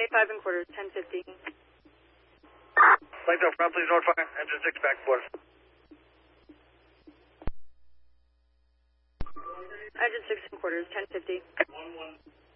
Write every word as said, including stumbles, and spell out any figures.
five and quarters, ten fifty. Plainfield front, please notify engine six back quarters. Engine six and quarters, ten fifty.